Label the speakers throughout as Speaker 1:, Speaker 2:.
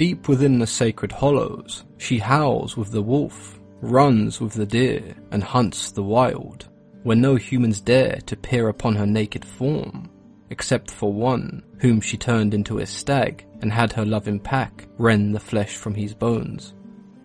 Speaker 1: Deep within the sacred hollows, she howls with the wolf, runs with the deer, and hunts the wild, where no humans dare to peer upon her naked form, except for one, whom she turned into a stag and had her loving pack rend the flesh from his bones.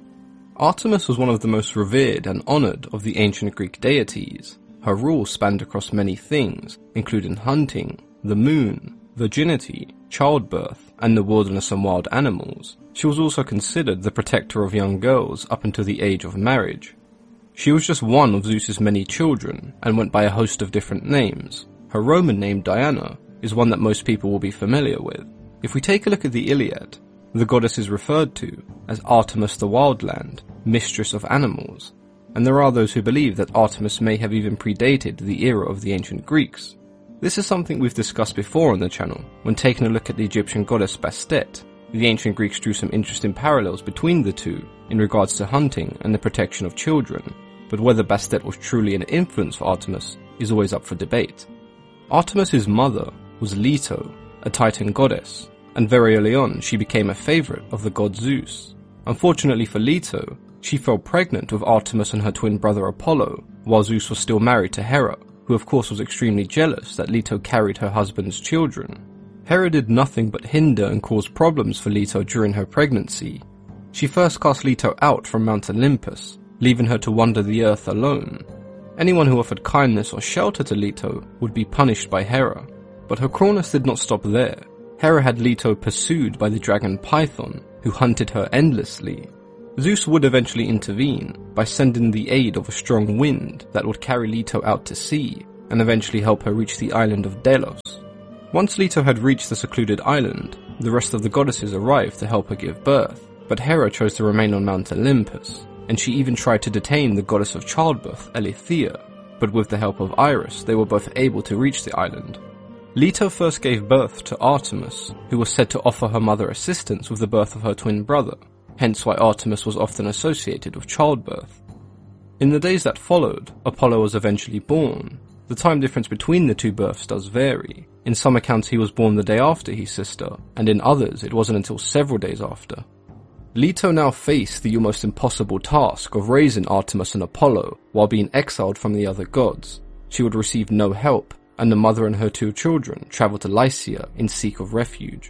Speaker 1: Artemis was one of the most revered and honoured of the ancient Greek deities. Her rule spanned across many things, including hunting, the moon, virginity, childbirth, and the wilderness and wild animals. She was also considered the protector of young girls up until the age of marriage. She was just one of Zeus's many children, and went by a host of different names. Her Roman name, Diana, is one that most people will be familiar with. If we take a look at the Iliad, the goddess is referred to as Artemis the Wildland, mistress of animals, and there are those who believe that Artemis may have even predated the era of the ancient Greeks. This is something we've discussed before on the channel, when taking a look at the Egyptian goddess Bastet. The ancient Greeks drew some interesting parallels between the two in regards to hunting and the protection of children, but whether Bastet was truly an influence for Artemis is always up for debate. Artemis's mother was Leto, a Titan goddess, and very early on she became a favourite of the god Zeus. Unfortunately for Leto, she fell pregnant with Artemis and her twin brother Apollo, while Zeus was still married to Hera, who of course was extremely jealous that Leto carried her husband's children. Hera did nothing but hinder and cause problems for Leto during her pregnancy. She first cast Leto out from Mount Olympus, leaving her to wander the earth alone. Anyone who offered kindness or shelter to Leto would be punished by Hera. But her cruelness did not stop there. Hera had Leto pursued by the dragon Python, who hunted her endlessly. Zeus would eventually intervene by sending the aid of a strong wind that would carry Leto out to sea, and eventually help her reach the island of Delos. Once Leto had reached the secluded island, the rest of the goddesses arrived to help her give birth, but Hera chose to remain on Mount Olympus, and she even tried to detain the goddess of childbirth, Eileithyia, but with the help of Iris they were both able to reach the island. Leto first gave birth to Artemis, who was said to offer her mother assistance with the birth of her twin brother, hence why Artemis was often associated with childbirth. In the days that followed, Apollo was eventually born. The time difference between the two births does vary. In some accounts he was born the day after his sister, and in others it wasn't until several days after. Leto now faced the almost impossible task of raising Artemis and Apollo while being exiled from the other gods. She would receive no help, and the mother and her two children travelled to Lycia in seek of refuge.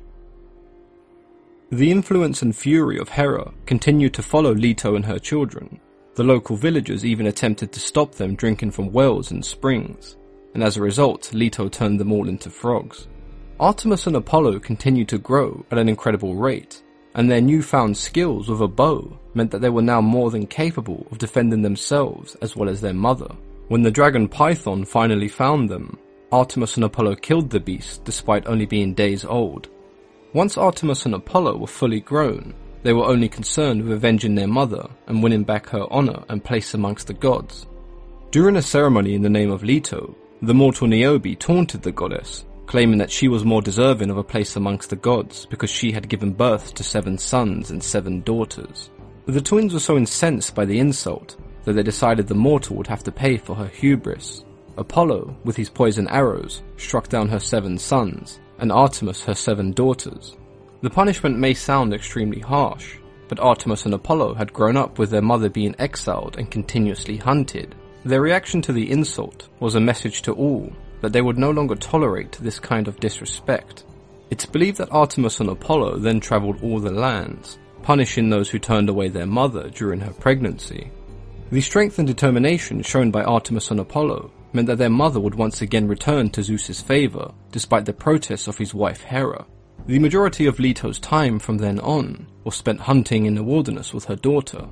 Speaker 1: The influence and fury of Hera continued to follow Leto and her children. The local villagers even attempted to stop them drinking from wells and springs, and as a result, Leto turned them all into frogs. Artemis and Apollo continued to grow at an incredible rate, and their newfound skills with a bow meant that they were now more than capable of defending themselves as well as their mother. When the dragon Python finally found them, Artemis and Apollo killed the beast despite only being days old. Once Artemis and Apollo were fully grown, they were only concerned with avenging their mother and winning back her honour and place amongst the gods. During a ceremony in the name of Leto, the mortal Niobe taunted the goddess, claiming that she was more deserving of a place amongst the gods because she had given birth to 7 sons and 7 daughters. The twins were so incensed by the insult that they decided the mortal would have to pay for her hubris. Apollo, with his poison arrows, struck down her 7 sons, and Artemis her 7 daughters. The punishment may sound extremely harsh, but Artemis and Apollo had grown up with their mother being exiled and continuously hunted. Their reaction to the insult was a message to all that they would no longer tolerate this kind of disrespect. It's believed that Artemis and Apollo then travelled all the lands, punishing those who turned away their mother during her pregnancy. The strength and determination shown by Artemis and Apollo meant that their mother would once again return to Zeus's favour, despite the protests of his wife Hera. The majority of Leto's time from then on was spent hunting in the wilderness with her daughter.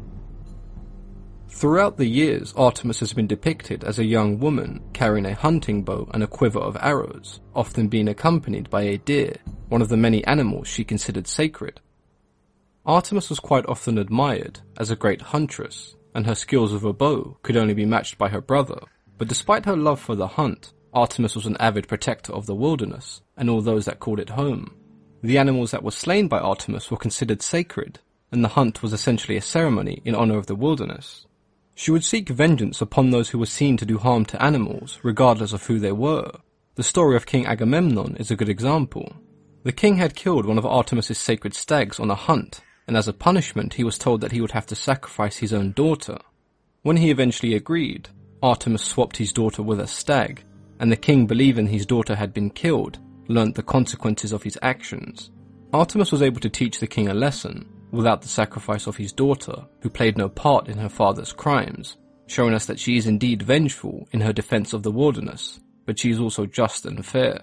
Speaker 1: Throughout the years, Artemis has been depicted as a young woman carrying a hunting bow and a quiver of arrows, often being accompanied by a deer, one of the many animals she considered sacred. Artemis was quite often admired as a great huntress, and her skills with a bow could only be matched by her brother. But despite her love for the hunt, Artemis was an avid protector of the wilderness and all those that called it home. The animals that were slain by Artemis were considered sacred, and the hunt was essentially a ceremony in honour of the wilderness. She would seek vengeance upon those who were seen to do harm to animals, regardless of who they were. The story of King Agamemnon is a good example. The king had killed one of Artemis's sacred stags on a hunt, and as a punishment he was told that he would have to sacrifice his own daughter. When he eventually agreed, Artemis swapped his daughter with a stag, and the king, believing his daughter had been killed, learnt the consequences of his actions. Artemis was able to teach the king a lesson, without the sacrifice of his daughter, who played no part in her father's crimes, showing us that she is indeed vengeful in her defense of the wilderness, but she is also just and fair.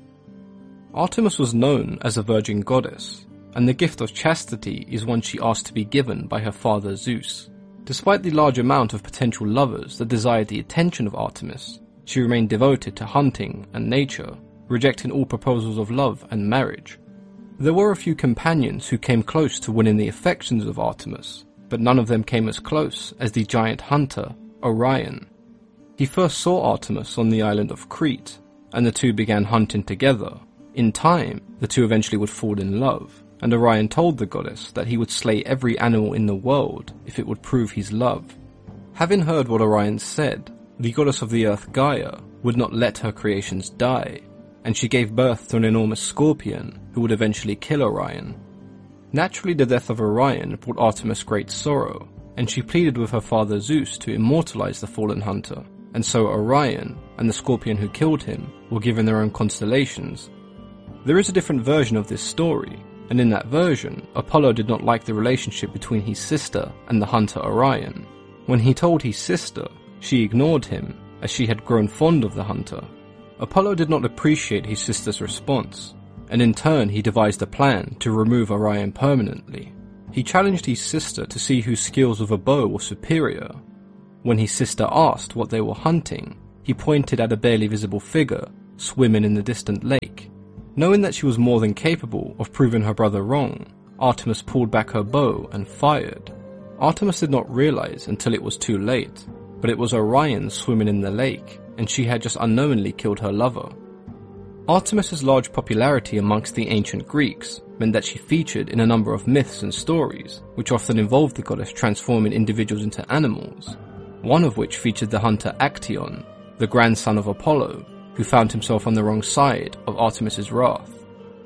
Speaker 1: Artemis was known as a virgin goddess, and the gift of chastity is one she asked to be given by her father Zeus. Despite the large amount of potential lovers that desired the attention of Artemis, she remained devoted to hunting and nature, rejecting all proposals of love and marriage. There were a few companions who came close to winning the affections of Artemis, but none of them came as close as the giant hunter, Orion. He first saw Artemis on the island of Crete, and the two began hunting together. In time, the two eventually would fall in love, and Orion told the goddess that he would slay every animal in the world if it would prove his love. Having heard what Orion said, the goddess of the earth Gaia would not let her creations die, and she gave birth to an enormous scorpion who would eventually kill Orion. Naturally, the death of Orion brought Artemis great sorrow, and she pleaded with her father Zeus to immortalize the fallen hunter, and so Orion and the scorpion who killed him were given their own constellations. There is a different version of this story, and in that version, Apollo did not like the relationship between his sister and the hunter Orion. When he told his sister, she ignored him, as she had grown fond of the hunter. Apollo did not appreciate his sister's response, and in turn he devised a plan to remove Orion permanently. He challenged his sister to see whose skills with a bow were superior. When his sister asked what they were hunting, he pointed at a barely visible figure swimming in the distant lake. Knowing that she was more than capable of proving her brother wrong, Artemis pulled back her bow and fired. Artemis did not realize until it was too late, but it was Orion swimming in the lake, and she had just unknowingly killed her lover. Artemis's large popularity amongst the ancient Greeks meant that she featured in a number of myths and stories, which often involved the goddess transforming individuals into animals, one of which featured the hunter Actaeon, the grandson of Apollo, who found himself on the wrong side of Artemis's wrath.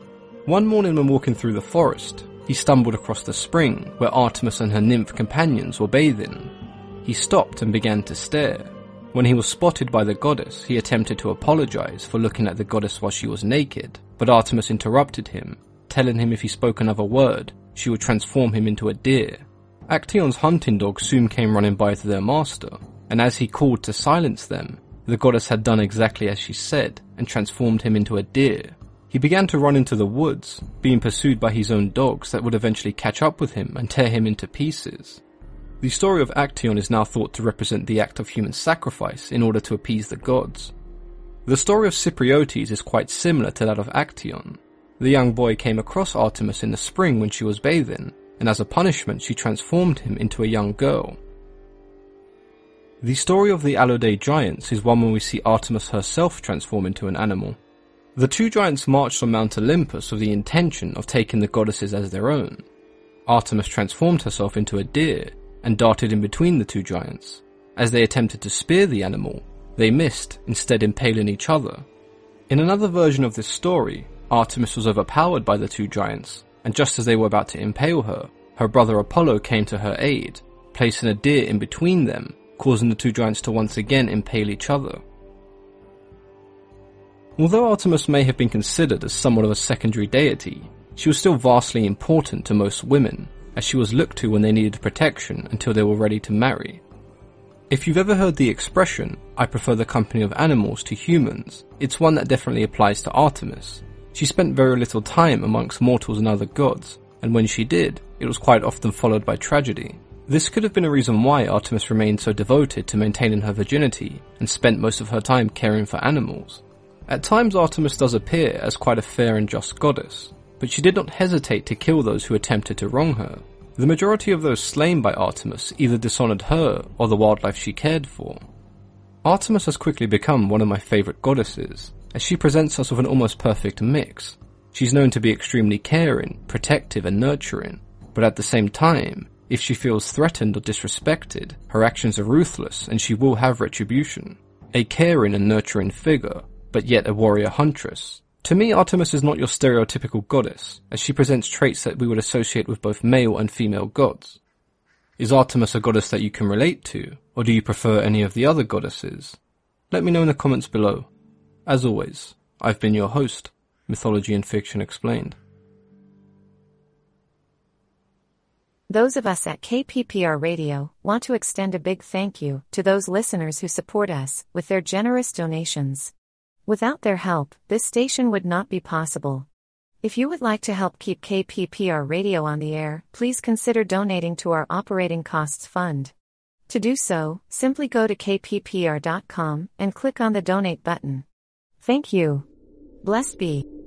Speaker 1: One morning when walking through the forest, he stumbled across the spring where Artemis and her nymph companions were bathing. He stopped and began to stare. When he was spotted by the goddess, he attempted to apologize for looking at the goddess while she was naked, but Artemis interrupted him, telling him if he spoke another word, she would transform him into a deer. Actaeon's hunting dogs soon came running by to their master, and as he called to silence them, the goddess had done exactly as she said and transformed him into a deer. He began to run into the woods, being pursued by his own dogs that would eventually catch up with him and tear him into pieces. The story of Actaeon is now thought to represent the act of human sacrifice in order to appease the gods. The story of Cypriotes is quite similar to that of Actaeon. The young boy came across Artemis in the spring when she was bathing, and as a punishment she transformed him into a young girl. The story of the Alaudae giants is one where we see Artemis herself transform into an animal. The two giants marched on Mount Olympus with the intention of taking the goddesses as their own. Artemis transformed herself into a deer and darted in between the two giants. As they attempted to spear the animal, they missed, instead impaling each other. In another version of this story, Artemis was overpowered by the two giants, and just as they were about to impale her, her brother Apollo came to her aid, placing a deer in between them, causing the two giants to once again impale each other. Although Artemis may have been considered as somewhat of a secondary deity, she was still vastly important to most women, as she was looked to when they needed protection until they were ready to marry. If you've ever heard the expression, "I prefer the company of animals to humans," it's one that definitely applies to Artemis. She spent very little time amongst mortals and other gods, and when she did, it was quite often followed by tragedy. This could have been a reason why Artemis remained so devoted to maintaining her virginity and spent most of her time caring for animals. At times Artemis does appear as quite a fair and just goddess, but she did not hesitate to kill those who attempted to wrong her. The majority of those slain by Artemis either dishonored her or the wildlife she cared for. Artemis has quickly become one of my favorite goddesses, as she presents us with an almost perfect mix. She's known to be extremely caring, protective and nurturing, but at the same time, if she feels threatened or disrespected, her actions are ruthless and she will have retribution. A caring and nurturing figure, but yet a warrior huntress. To me, Artemis is not your stereotypical goddess, as she presents traits that we would associate with both male and female gods. Is Artemis a goddess that you can relate to, or do you prefer any of the other goddesses? Let me know in the comments below. As always, I've been your host, Mythology and Fiction Explained.
Speaker 2: Those of us at KPPR Radio want to extend a big thank you to those listeners who support us with their generous donations. Without their help, this station would not be possible. If you would like to help keep KPPR Radio on the air, please consider donating to our operating costs fund. To do so, simply go to kppr.com and click on the donate button. Thank you. Blessed be.